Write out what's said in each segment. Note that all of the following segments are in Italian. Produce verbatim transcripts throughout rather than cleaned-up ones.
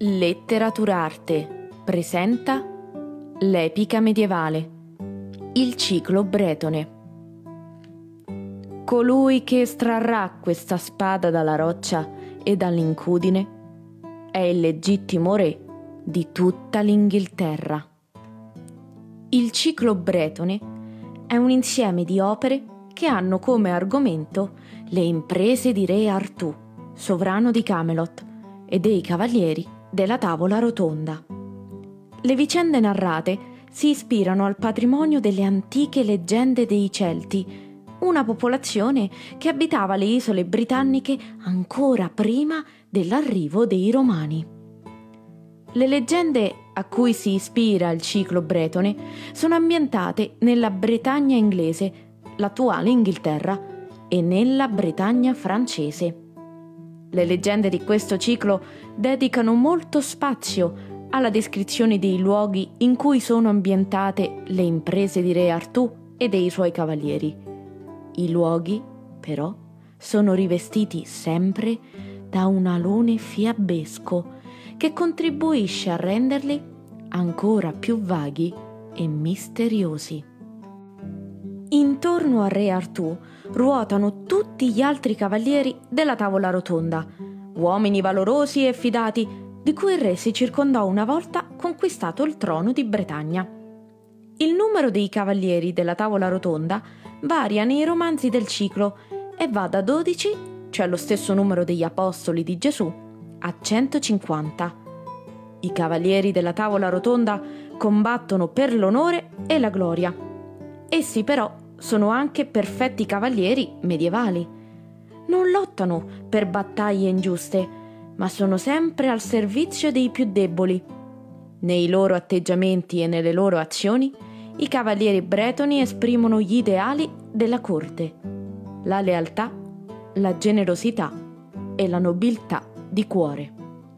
Letteraturarte presenta l'epica medievale, il ciclo bretone. Colui che estrarrà questa spada dalla roccia e dall'incudine è il legittimo re di tutta l'Inghilterra. Il ciclo bretone è un insieme di opere che hanno come argomento le imprese di re Artù, sovrano di Camelot, e dei cavalieri della tavola rotonda. Le vicende narrate si ispirano al patrimonio delle antiche leggende dei Celti, una popolazione che abitava le isole britanniche ancora prima dell'arrivo dei Romani. Le leggende a cui si ispira il ciclo bretone sono ambientate nella Bretagna inglese, l'attuale Inghilterra, e nella Bretagna francese. Le leggende di questo ciclo dedicano molto spazio alla descrizione dei luoghi in cui sono ambientate le imprese di re Artù e dei suoi cavalieri. I luoghi, però, sono rivestiti sempre da un alone fiabesco che contribuisce a renderli ancora più vaghi e misteriosi. Intorno a re Artù ruotano tutti gli altri cavalieri della tavola rotonda, uomini valorosi e fidati di cui il re si circondò una volta conquistato il trono di Bretagna. Il numero dei cavalieri della tavola rotonda varia nei romanzi del ciclo e va da dodici, cioè lo stesso numero degli apostoli di Gesù, a centocinquanta. I cavalieri della tavola rotonda combattono per l'onore e la gloria. Essi però sono anche perfetti cavalieri medievali. Non lottano per battaglie ingiuste, ma sono sempre al servizio dei più deboli. Nei loro atteggiamenti e nelle loro azioni, i cavalieri bretoni esprimono gli ideali della corte: la lealtà, la generosità e la nobiltà di cuore.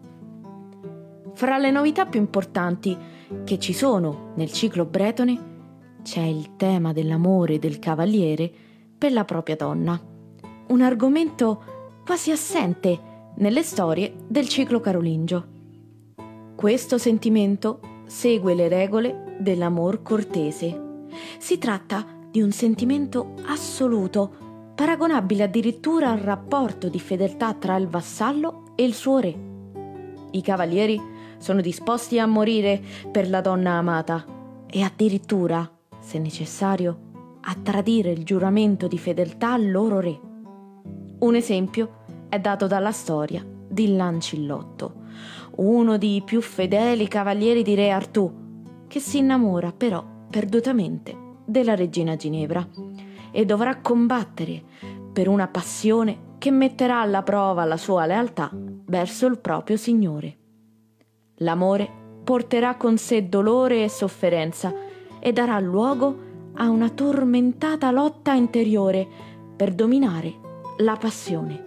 Fra le novità più importanti che ci sono nel ciclo bretone c'è il tema dell'amore del cavaliere per la propria donna, un argomento quasi assente nelle storie del ciclo carolingio. Questo sentimento segue le regole dell'amor cortese. Si tratta di un sentimento assoluto, paragonabile addirittura al rapporto di fedeltà tra il vassallo e il suo re. I cavalieri sono disposti a morire per la donna amata e addirittura, se necessario, a tradire il giuramento di fedeltà al loro re. Un esempio è dato dalla storia di Lancillotto, uno dei più fedeli cavalieri di re Artù, che si innamora però perdutamente della regina Ginevra e dovrà combattere per una passione che metterà alla prova la sua lealtà verso il proprio signore. L'amore porterà con sé dolore e sofferenza e darà luogo a una tormentata lotta interiore per dominare la passione.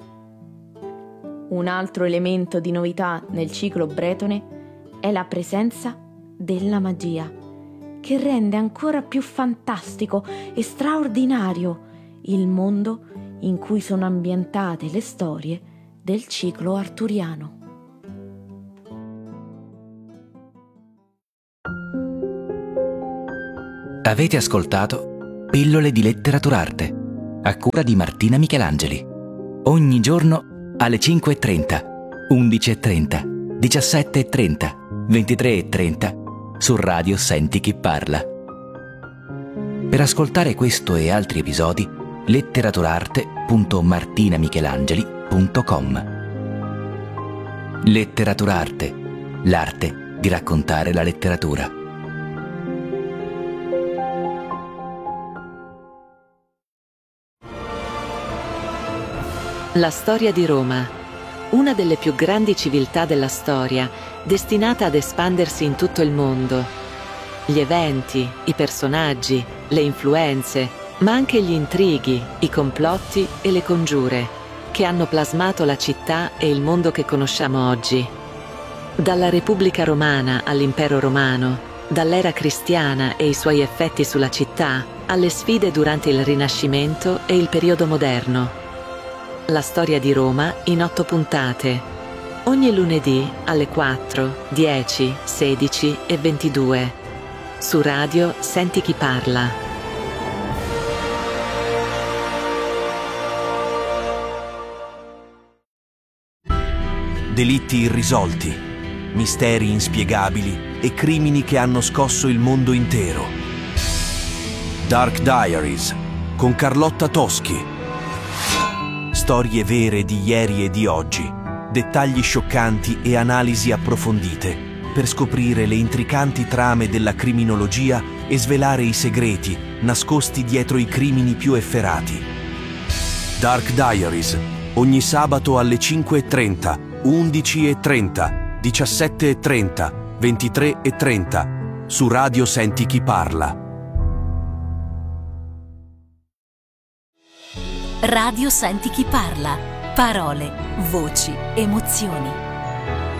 Un altro elemento di novità nel ciclo bretone è la presenza della magia, che rende ancora più fantastico e straordinario il mondo in cui sono ambientate le storie del ciclo arturiano. Avete ascoltato Pillole di Letteraturarte, a cura di Martina Michelangeli. Ogni giorno alle cinque e trenta, undici e trenta, diciassette e trenta, ventitré e trenta su Radio Senti Chi Parla. Per ascoltare questo e altri episodi, letteraturarte punto martinamichelangeli punto com. Letteraturarte, l'arte di raccontare la letteratura. La storia di Roma, una delle più grandi civiltà della storia, destinata ad espandersi in tutto il mondo. Gli eventi, i personaggi, le influenze, ma anche gli intrighi, i complotti e le congiure, che hanno plasmato la città e il mondo che conosciamo oggi. Dalla Repubblica Romana all'Impero Romano, dall'era cristiana e i suoi effetti sulla città, alle sfide durante il Rinascimento e il periodo moderno. La storia di Roma in otto puntate. Ogni lunedì alle quattro, dieci, sedici e ventidue. Su Radio Senti Chi Parla. Delitti irrisolti, misteri inspiegabili e crimini che hanno scosso il mondo intero. Dark Diaries con Carlotta Toschi. Storie vere di ieri e di oggi, dettagli scioccanti e analisi approfondite per scoprire le intricanti trame della criminologia e svelare i segreti nascosti dietro i crimini più efferati. Dark Diaries, ogni sabato alle cinque e trenta, undici e trenta, diciassette e trenta, ventitré e trenta, su Radio Senti Chi Parla. Radio Senti Chi Parla. Parole, voci, emozioni.